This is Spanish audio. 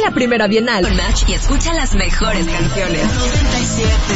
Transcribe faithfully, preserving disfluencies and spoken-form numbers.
la primera Bienal con Match y escucha las mejores canciones. noventa y siete